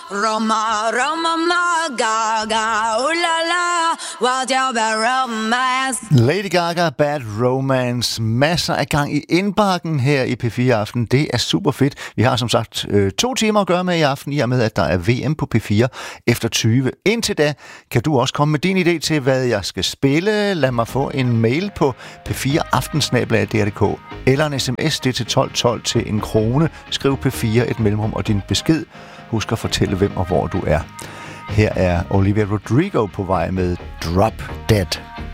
Roma, Roma, ma, Gaga, ooh la la, what's your bad romance? Lady Gaga, Bad Romance. Masser af gang i indbakken her i P4 Aften. Det er super fedt. Vi har som sagt 2 timer at gøre med i aften, i og med at der er VM på P4 efter 20. Indtil da kan du også komme med din idé til, hvad jeg skal spille. Lad mig få en mail på p4aftensnabel@dr.dk eller en sms, det til 1212 til 1 krone. Skriv P4 et mellemrum og din besked. Husk at fortælle, hvem og hvor du er. Her er Olivia Rodrigo på vej med Drop Dead.